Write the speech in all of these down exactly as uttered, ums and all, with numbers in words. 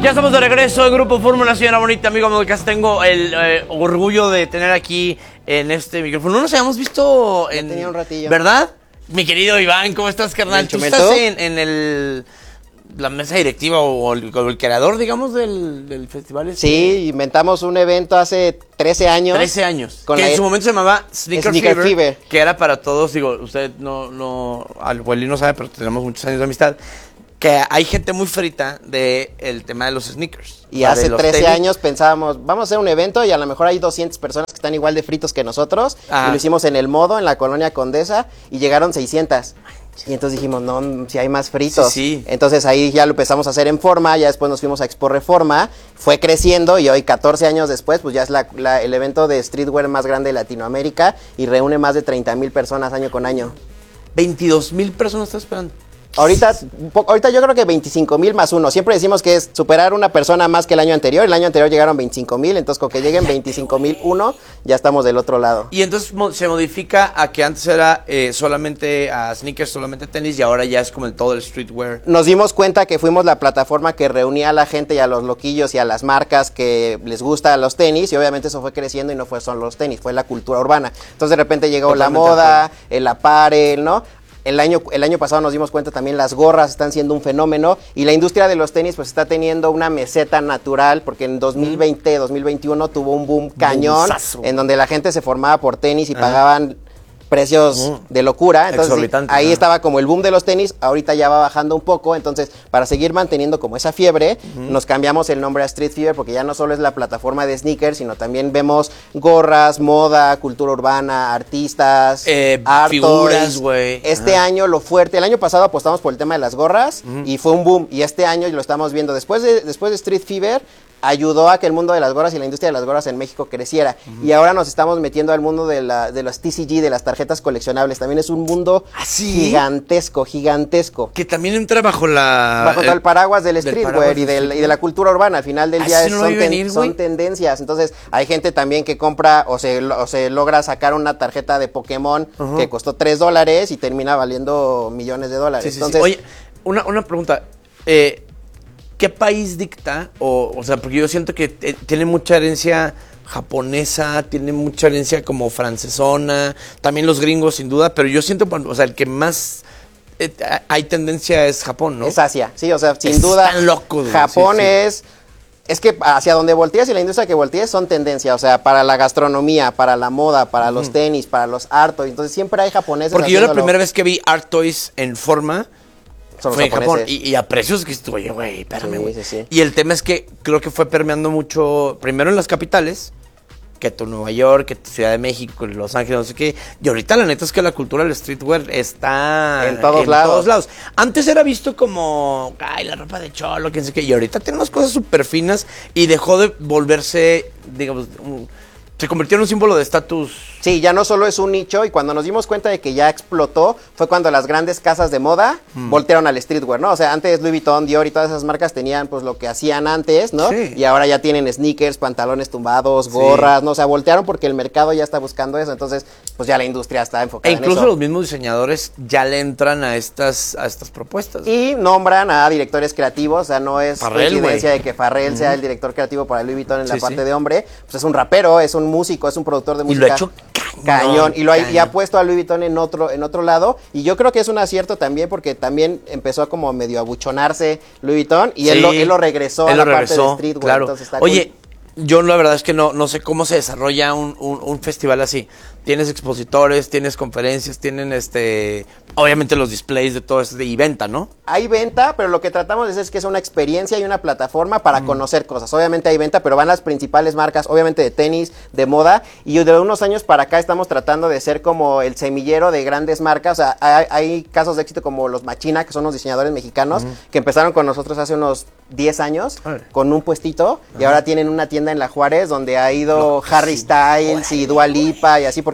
Ya estamos de regreso en Grupo Fórmula, señora bonita, amigo Modcast. Tengo el eh, orgullo de tener aquí en este micrófono. No nos habíamos visto en... Ya tenía un ratillo. ¿Verdad? Mi querido Iván, ¿cómo estás, carnal? ¿Tú estás en, en el... la mesa directiva o el, o el creador, digamos, del, del festival? Este? Sí, inventamos un evento hace trece años. trece años. Con que la... en su momento se llamaba Sneaker, Sneaker Fever, Fever. Que era para todos, digo, usted no, no, al Welly no sabe, pero tenemos muchos años de amistad. Que hay gente muy frita del tema de los sneakers. Y hace trece años pensábamos, vamos a hacer un evento y a lo mejor hay doscientas personas que están igual de fritos que nosotros. Ah. Y lo hicimos en El Modo, en la Colonia Condesa, y llegaron seiscientas. Y entonces dijimos, no, si hay más fritos. Sí, sí. Entonces ahí ya lo empezamos a hacer en Forma, ya después nos fuimos a Expo Reforma, fue creciendo y hoy, catorce años después, pues ya es la, la, el evento de streetwear más grande de Latinoamérica y reúne más de treinta mil personas año con año. veintidós mil personas están esperando. Ahorita, ahorita yo creo que veinticinco mil más uno. Siempre decimos que es superar una persona más que el año anterior. El año anterior llegaron veinticinco mil, entonces con que lleguen veinticinco mil uno, ya estamos del otro lado. Y entonces se modifica a que antes era eh, solamente a sneakers, solamente tenis, y ahora ya es como el todo el streetwear. Nos dimos cuenta que fuimos la plataforma que reunía a la gente y a los loquillos y a las marcas que les gusta los tenis, y obviamente eso fue creciendo y no fue solo los tenis, fue la cultura urbana. Entonces de repente llegó Totalmente la moda, el apparel, ¿no? El año, el año pasado nos dimos cuenta también las gorras están siendo un fenómeno y la industria de los tenis pues está teniendo una meseta natural porque en dos mil veinte, dos mil veintiuno tuvo un boom cañón Boomazo. En donde la gente se formaba por tenis y Ajá. pagaban precios uh, de locura, entonces sí, ahí ¿no? estaba como el boom de los tenis, ahorita ya va bajando un poco, entonces para seguir manteniendo como esa fiebre, uh -huh. nos cambiamos el nombre a Street Fever porque ya no solo es la plataforma de sneakers, sino también vemos gorras, moda, cultura urbana, artistas, eh, art figuras, güey. Este ah. año lo fuerte, el año pasado apostamos por el tema de las gorras uh -huh. y fue un boom, y este año lo estamos viendo, después de, después de Street Fever, ayudó a que el mundo de las gorras y la industria de las gorras en México creciera. Uh-huh. Y ahora nos estamos metiendo al mundo de, la, de los T C G, de las tarjetas coleccionables. También es un mundo ¿Ah, sí? gigantesco, gigantesco. Que también entra bajo la... Bajo el, el paraguas del streetwear y, del, y de la cultura urbana. Al final del día es, no son, ten, venir, son tendencias. Entonces hay gente también que compra o se, o se logra sacar una tarjeta de Pokémon uh-huh. que costó tres dólares y termina valiendo millones de dólares. Sí, sí, Entonces, sí. Oye, una, una pregunta. Eh... ¿Qué país dicta? O, o sea, porque yo siento que eh, tiene mucha herencia japonesa, tiene mucha herencia como francesona, también los gringos sin duda, pero yo siento, o sea, el que más eh, hay tendencia es Japón, ¿no? Es Asia, sí, o sea, sin es duda. Están locos. Japón sí, sí. es... Es que hacia donde voltees y la industria que voltees son tendencia, o sea, para la gastronomía, para la moda, para uh-huh. los tenis, para los art toys, entonces siempre hay japoneses. Porque yo la primera vez que vi art toys en forma... Son fue en Japón y, y a precios que estuvo, oye, güey, espérame, güey. Sí, sí, sí. Y el tema es que creo que fue permeando mucho, primero en las capitales, que tu Nueva York, que tu Ciudad de México, Los Ángeles, no sé qué. Y ahorita la neta es que la cultura del streetwear está en todos, en lados. todos lados. Antes era visto como, ay, la ropa de cholo, quién sé qué. Y ahorita tiene unas cosas súper finas y dejó de volverse, digamos, un, se convirtió en un símbolo de estatus. Sí, ya no solo es un nicho, y cuando nos dimos cuenta de que ya explotó, fue cuando las grandes casas de moda mm. voltearon al streetwear, ¿no? O sea, antes Louis Vuitton, Dior y todas esas marcas tenían pues lo que hacían antes, ¿no? Sí. Y ahora ya tienen sneakers, pantalones tumbados, gorras, sí. ¿no? O sea, voltearon porque el mercado ya está buscando eso, entonces pues ya la industria está enfocada e en eso. E incluso los mismos diseñadores ya le entran a estas, a estas propuestas. Y nombran a directores creativos, o sea, no es Farrell, coincidencia wey. de que Farrell uh-huh. sea el director creativo para Louis Vuitton en la sí, parte sí. de hombre, pues es un rapero, es un músico, es un productor de música. Y lo ha hecho cañón. Y lo ha, y ha puesto a Louis Vuitton en otro, en otro lado. Y yo creo que es un acierto también porque también empezó como medio a buchonarse Louis Vuitton y sí, él, lo, él lo regresó él a lo la regresó, parte de streetwear. Claro. Entonces está Oye, cool. Yo la verdad es que no, no sé cómo se desarrolla un, un, un festival así. Tienes expositores, tienes conferencias, tienen este, obviamente los displays de todo esto y venta, ¿no? Hay venta, pero lo que tratamos de hacer es que es una experiencia y una plataforma para mm. conocer cosas. Obviamente hay venta, pero van las principales marcas, obviamente de tenis, de moda, y de unos años para acá estamos tratando de ser como el semillero de grandes marcas. O sea, hay, hay casos de éxito como los Machina, que son los diseñadores mexicanos, mm. que empezaron con nosotros hace unos diez años, Ay. con un puestito, Ajá. y ahora tienen una tienda en La Juárez donde ha ido no, Harry sí. Styles Ay. y Dua Lipa y así, porque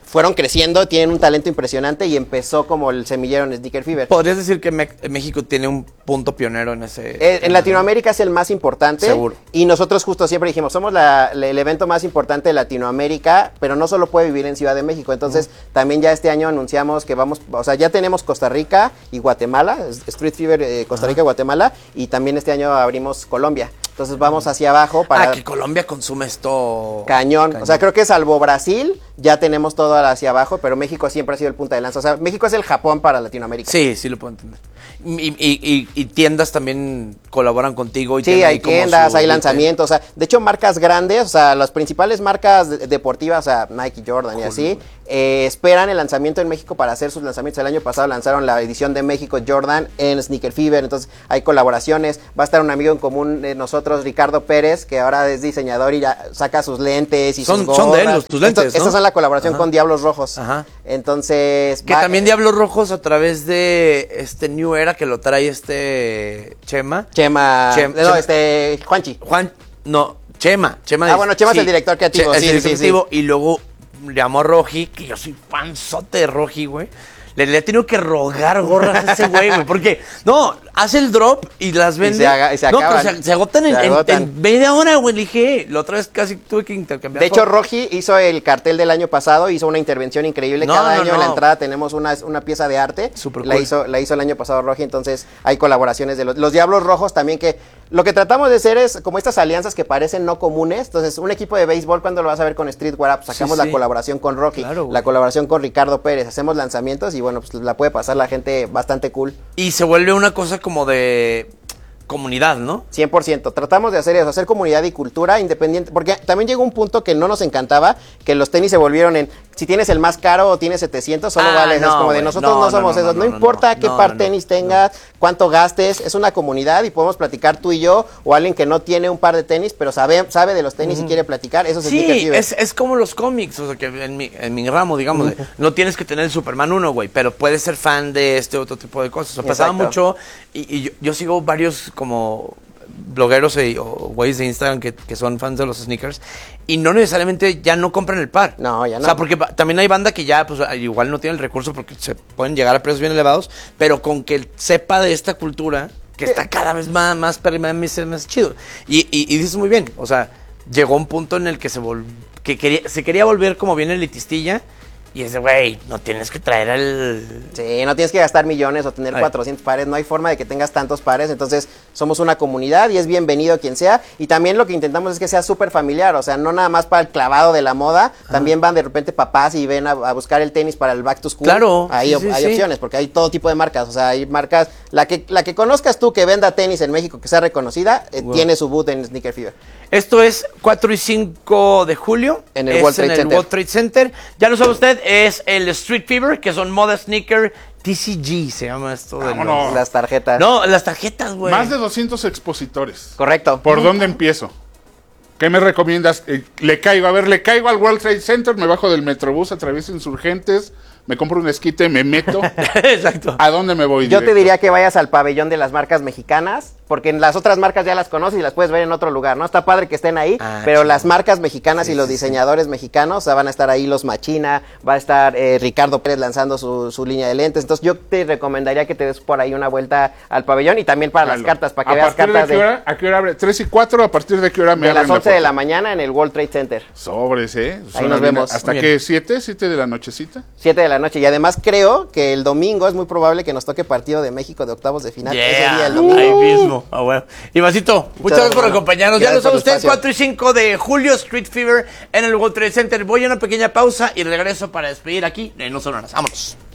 fueron creciendo, tienen un talento impresionante y empezó como el semillero en Sneaker Fever. ¿Podrías decir que Me México tiene un punto pionero en ese? Eh, en Latinoamérica es el más importante. Seguro. Y nosotros justo siempre dijimos, somos la, la, el evento más importante de Latinoamérica, pero no solo puede vivir en Ciudad de México. Entonces, uh-huh. también ya este año anunciamos que vamos, o sea, ya tenemos Costa Rica y Guatemala, Street Fever eh, Costa Rica y uh-huh. Guatemala, y también este año abrimos Colombia. Entonces vamos hacia abajo para... Ah, que Colombia consume esto... Cañón. Cañón. O sea, creo que salvo Brasil, ya tenemos todo hacia abajo, pero México siempre ha sido el punta de lanza. O sea, México es el Japón para Latinoamérica. Sí, sí lo puedo entender. Y, y, y, y tiendas también colaboran contigo. Y sí, hay tiendas, hay lanzamientos. O sea, de hecho, marcas grandes, o sea, las principales marcas de, deportivas, o sea, Nike, Jordan cool, y así, eh, esperan el lanzamiento en México para hacer sus lanzamientos. El año pasado lanzaron la edición de México Jordan en Sneaker Fever, entonces hay colaboraciones. Va a estar un amigo en común de nosotros, Ricardo Pérez, que ahora es diseñador y ya saca sus lentes y son, sus gorras. Son de él, los, tus lentes, Esto, ¿no? Estas son la colaboración Ajá. con Diablos Rojos. Ajá. Entonces... Que va, también Diablos Rojos a través de este New Era que lo trae este Chema. Chema... Chem, no, Chema, este... Juanchi. Juan... No, Chema. Chema ah, bueno, Chema sí, es el director creativo. Che, sí, es el sí, creativo. Sí. Y luego llamó a Roji, que yo soy fanzote de Roji, güey. Le, le he tenido que rogar gorras a ese güey, güey. Porque, no, hace el drop y las vende. Y se, haga, y se no, acaban. pero se, se agotan, se en, agotan. En, en media hora, güey. Le dije, la otra vez casi tuve que intercambiar. De hecho, Roji hizo el cartel del año pasado, hizo una intervención increíble. No, Cada no, año no. en la entrada tenemos una, una pieza de arte. Súper la cool. hizo, la hizo el año pasado Roji, entonces hay colaboraciones de los, los Diablos Rojos también, que lo que tratamos de hacer es como estas alianzas que parecen no comunes. Entonces, un equipo de béisbol, cuando lo vas a ver con Streetwear Up, sacamos sí, sí. la colaboración con Rocky, claro, la colaboración con Ricardo Pérez, hacemos lanzamientos y bueno, pues la puede pasar la gente bastante cool. Y se vuelve una cosa como de comunidad, ¿no? cien por ciento. Tratamos de hacer eso, hacer comunidad y cultura independiente, porque también llegó un punto que no nos encantaba, que los tenis se volvieron en, si tienes el más caro o tienes setecientos, solo ah, vale, no, es como de wey, nosotros no, no, no somos no, no, esos, no, no, no importa no, qué no, par no, tenis no. tengas, cuánto gastes, es una comunidad y podemos platicar tú y yo, o alguien que no tiene un par de tenis, pero sabe, sabe de los tenis mm. y quiere platicar, eso es sí, es, es como los cómics, o sea, que en mi, en mi ramo, digamos, uh-huh. no tienes que tener el Superman uno, güey, pero puedes ser fan de este otro tipo de cosas. O sea, pasaba mucho, y, y yo, yo sigo varios como blogueros e, o güeyes de Instagram que, que son fans de los sneakers y no necesariamente ya no compran el par. No, ya no. O sea, porque también hay banda que ya pues igual no tiene el recurso porque se pueden llegar a precios bien elevados, pero con que sepa de esta cultura que está cada vez más, más, más, más chido. Y, y, y dices muy bien, o sea, llegó un punto en el que se vol que quería, se quería volver como bien elitistilla. Y ese güey, no tienes que traer el... Sí, no tienes que gastar millones o tener Ay. cuatrocientos pares, no hay forma de que tengas tantos pares, entonces somos una comunidad y es bienvenido quien sea, y también lo que intentamos es que sea súper familiar, o sea, no nada más para el clavado de la moda, Ajá. también van de repente papás y ven a, a buscar el tenis para el back to school. Claro. Ahí sí, sí, hay sí. opciones, porque hay todo tipo de marcas, o sea, hay marcas, la que, la que conozcas tú que venda tenis en México, que sea reconocida, eh, wow. tiene su boot en Sneaker Fever. Esto es cuatro y cinco de julio. En el, World Trade, en el Center. World Trade Center. Ya lo sabe usted, es el Street Fever, que son moda sneaker T C G, se llama esto. De los, las tarjetas. No, las tarjetas, güey. Más de doscientos expositores. Correcto. ¿Por dónde empiezo? ¿Qué me recomiendas? Eh, le caigo, a ver, le caigo al World Trade Center, me bajo del Metrobús, atravieso Insurgentes, me compro un esquite, me meto. Exacto. ¿A dónde me voy Yo directo? te diría que vayas al pabellón de las marcas mexicanas, porque en las otras marcas ya las conoces y las puedes ver en otro lugar, ¿no? Está padre que estén ahí, ah, pero chido. Las marcas mexicanas sí, y los sí, diseñadores sí. mexicanos, o sea, van a estar ahí los Machina, va a estar eh, Ricardo Pérez lanzando su, su línea de lentes, entonces yo te recomendaría que te des por ahí una vuelta al pabellón y también para claro. las cartas, para que ¿A veas cartas de... Qué hora, ¿A qué hora abre? ¿tres y cuatro? ¿A partir de qué hora me de abren las once de la mañana en el World Trade Center. Sobres, ¿eh? Ahí Son nos vemos. ¿Hasta qué? ¿siete? ¿siete de la nochecita? siete de la noche, y además creo que el domingo es muy probable que nos toque partido de México de octavos de final. Yeah. Ese día, el domingo. Ahí mismo. Ah, bueno. Y Masito, muchas gracias por acompañarnos. Ya lo sabe usted, cuatro y cinco de julio, Street Fever en el World Trade Center. Voy a una pequeña pausa y regreso para despedir aquí en No Sonoras. Vámonos.